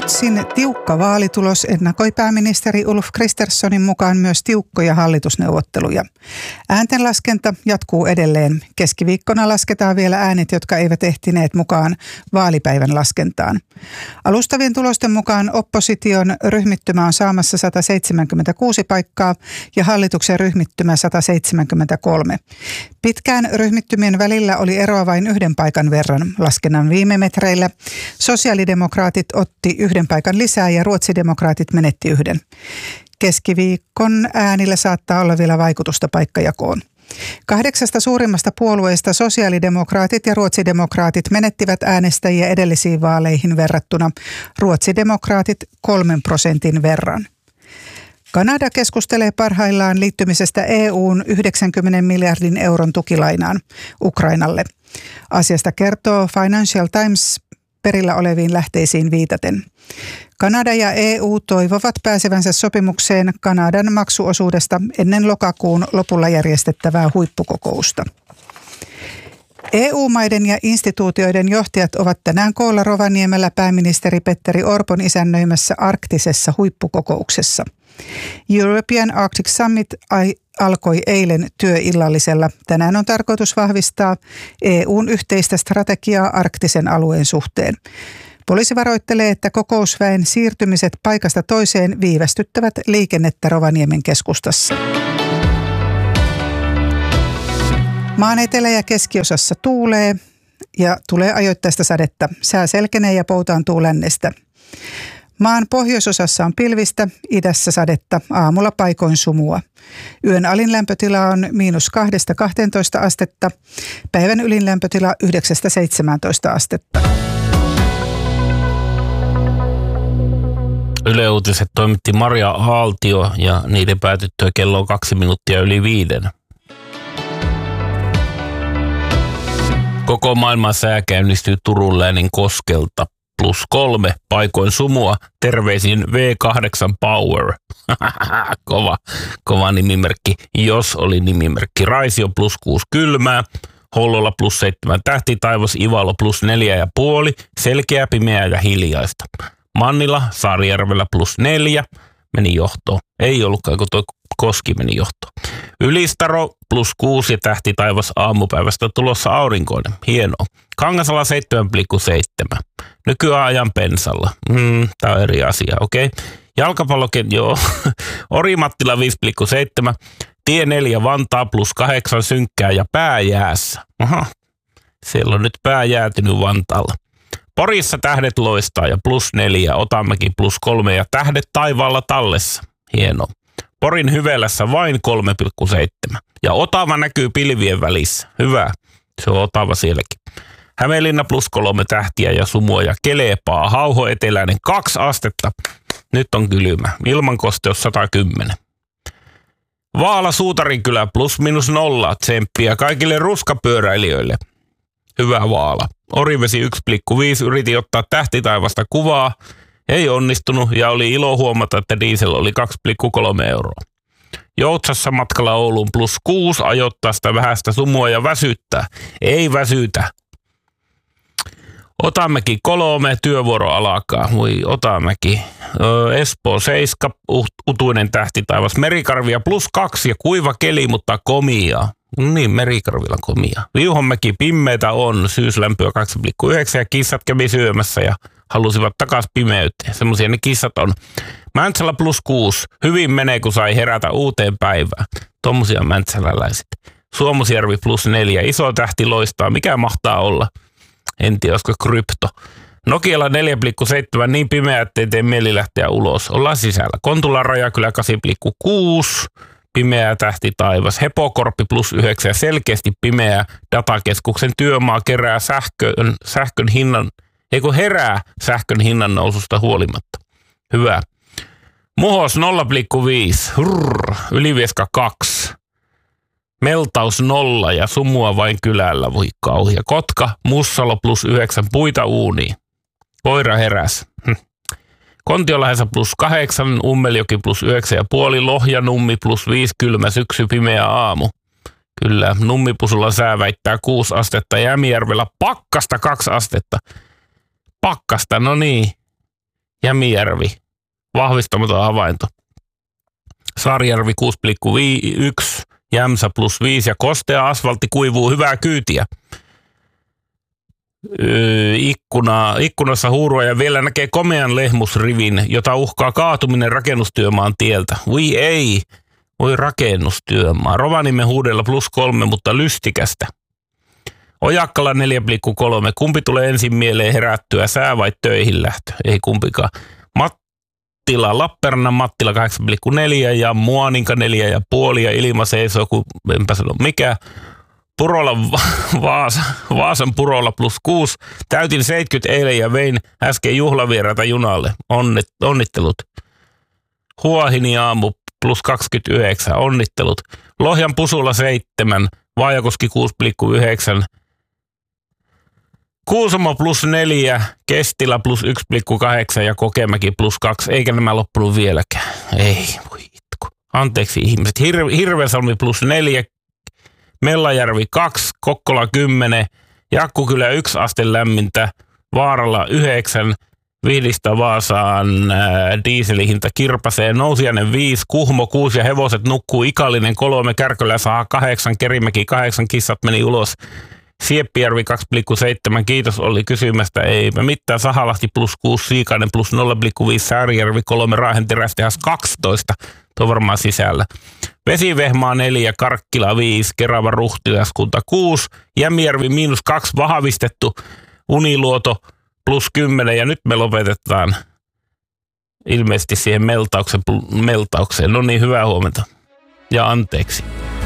Ruotsin tiukka vaalitulos ennakoi pääministeri Ulf Kristerssonin mukaan myös tiukkoja hallitusneuvotteluja. Ääntenlaskenta jatkuu edelleen. Keskiviikkona lasketaan vielä äänet, jotka eivät ehtineet mukaan vaalipäivän laskentaan. Alustavien tulosten mukaan opposition ryhmittymä on saamassa 176 paikkaa ja hallituksen ryhmittymä 173. Pitkään ryhmittymien välillä oli eroa vain 1 paikan verran. Laskennan viime metreillä sosiaalidemokraatit otti 1 paikan lisää ja ruotsidemokraatit menetti 1. Keskiviikon äänillä saattaa olla vielä vaikutusta paikkajakoon. 8 suurimmasta puolueesta sosiaalidemokraatit ja ruotsidemokraatit menettivät äänestäjiä edellisiin vaaleihin verrattuna, ruotsidemokraatit 3% verran. Kanada keskustelee parhaillaan liittymisestä EU:n 90 miljardin euron tukilainaan Ukrainalle. Asiasta kertoo Financial Times perillä oleviin lähteisiin viitaten. Kanada ja EU toivovat pääsevänsä sopimukseen Kanadan maksuosuudesta ennen lokakuun lopulla järjestettävää huippukokousta. EU-maiden ja instituutioiden johtajat ovat tänään koolla Rovaniemellä pääministeri Petteri Orpon isännöimässä arktisessa huippukokouksessa. European Arctic Summit alkoi eilen työillallisella. Tänään on tarkoitus vahvistaa EUn yhteistä strategiaa arktisen alueen suhteen. Poliisi varoittelee, että kokousväen siirtymiset paikasta toiseen viivästyttävät liikennettä Rovaniemen keskustassa. Maan etelä- ja keskiosassa tuulee ja tulee ajoittaista sadetta. Sää selkenee ja poutaantuu lännestä. Maan pohjoisosassa on pilvistä, idässä sadetta, aamulla paikoin sumua. Yön alin lämpötila on -2–12 astetta, päivän ylin lämpötila 9–17 astetta. Yle Uutiset toimitti Maria Aaltio ja niiden päätyttyä kello 2 minuuttia yli 5. Koko maailman sää käynnistyy Turun läänin koskelta. +3, paikoin sumua, terveisin V8 Power. Kova nimimerkki, jos oli nimimerkki. Raisio +6 kylmää, Hollola +7 tähtitaivas, Ivalo +4,5, selkeä, pimeää ja hiljaista. Mannila, Saarijärvellä +4, meni johtoon. Ei ollutkaan, kun tuo Koski meni johtoon. Ylistaro +6 ja tähtitaivas, aamupäivästä tulossa aurinkoinen. Hienoa. Kangasala 7,7. Nykyään ajan pensalla. Tää on eri asia, okei. Jalkapallokin, joo. Orimattila 5,7. Tie 4 Vantaa +8, synkkää ja pää jäässä. Aha, siellä on nyt pää jäätynyt Vantaalla. Porissa tähdet loistaa ja +4, Otamäki +3 ja tähdet taivaalla tallessa. Hienoa. Porin Hyvelässä vain 3,7. Ja Otava näkyy pilvien välissä. Hyvä. Se on Otava sielläkin. Hämeenlinna +3 tähtiä ja sumua ja kelepaa. Hauho eteläinen 2 astetta. Nyt on kylmä. Ilmankosteus 110. Vaala Suutarinkylä +/0. Tsemppiä kaikille ruskapyöräilijöille. Hyvä Vaala. Orivesi 1,5. Yritin ottaa tähtitaivasta kuvaa. Ei onnistunut ja oli ilo huomata, että diesel oli 2,3 euroa. Joutsassa matkalla Ouluun +6, ajoittaa sitä vähäistä sumua ja väsyttää. Ei väsytä. Otamäki 3, työvuoro alkaa. Voi Otamäki. Espoo 7, utuinen tähtitaivas. Merikarvia +2 ja kuiva keli, mutta komia. Niin, Merikarvilla komia. Viuhonmäki pimeätä on, syyslämpöä 2,9 ja kissat kävi syömässä ja halusivat takaisin pimeyteen. Semmoisia ne kissat on. Mäntsälä +6. Hyvin menee, kun sai herätä uuteen päivään. Tommosia mäntsäläläiset. Suomusjärvi +4. Iso tähti loistaa. Mikä mahtaa olla? En tiedä, olisiko krypto. Nokialla 4,7. Niin pimeä, ettei tee mieli lähteä ulos. Ollaan sisällä. Kontulan Rajakylä 8,6. Pimeä tähti taivas. Hepokorppi +9 ja selkeästi pimeä. Datakeskuksen työmaa kerää sähkön hinnan, herää sähkön hinnan noususta huolimatta. Hyvä. Muhos 0,5. Ylivieska 2. Meltaus 0 ja sumua vain kylällä. Voi kauhia. Kotka, Mussalo +9. Puita uuniin. Koira heräs. Kontiolahdessa +8, Ummeljoki +9,5, Lohjanummi +5, kylmä syksy, pimeä aamu. Kyllä, Nummipusulla sää väittää 6 astetta, Jämijärvellä pakkasta 2 astetta. Pakkasta, no niin. Jämijärvi, vahvistamaton havainto. Saarijärvi 6,1, Jämsä +5 ja kostea asfaltti kuivuu, hyvää kyytiä. Ikkunassa huurua ja vielä näkee komean lehmusrivin, jota uhkaa kaatuminen rakennustyömaan tieltä. Voi ei, voi rakennustyömaa. Rovaniemen huudella +3, mutta lystikästä. Ojakkala 4,3. Kumpi tulee ensin mieleen herättyä, sää vai töihin lähtö? Ei kumpikaan. Mattila, Lappeenrannan Mattila 8,4 ja Muoninka 4,5 ja ilma seisoo, kun enpä sano mikä. Purola, Vaasan Purola +6. Täytin 70 eilen ja vein äsken juhlavieraita junalle. Onnittelut. Huahini aamu +29. Onnittelut. Lohjan Pusula 7. Vaajakoski 6,9. Kuusamo +4, Kestilä +1,8 ja Kokemäki +2. Eikä nämä loppunut vieläkään. Ei, voi itku. Anteeksi ihmiset. Hirvesalmi +4, Mellajärvi 2, Kokkola 10, Jakkukylä 1 aste lämmintä, Vaaralla 9, Vihdistä Vaasaan diiselihinta kirpasee, Nousiainen 5, Kuhmo 6 ja hevoset nukkuu, Ikallinen 3, Kärkölä saa 8, Kerimäki 8, kissat meni ulos. Sieppijärvi 2,7, kiitos oli kysymästä, eipä mitään, Sahalahti +6, Siikainen +0,5, Säärijärvi 3, Raahenterästehas 12, tuo on varmaan sisällä. Vesivehmaa 4, Karkkila 5, Kerava Ruhtilaskunta 6, Jämijärvi -2, vahvistettu, Uniluoto +10 ja nyt me lopetetaan ilmeisesti siihen meltaukseen. No niin, hyvää huomenta ja anteeksi.